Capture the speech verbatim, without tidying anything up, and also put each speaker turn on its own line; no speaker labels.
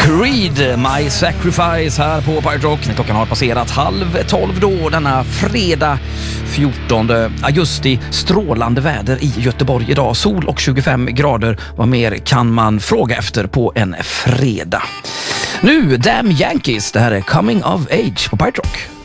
Creed, My Sacrifice här på Pirate Rock. Klockan har passerat halv tolv då denna fredag fjortonde augusti. Strålande väder i Göteborg idag. Sol och tjugofem grader. Vad mer kan man fråga efter på en fredag? Nu, Damn Yankees. Det här är Coming of Age på Pirate Rock.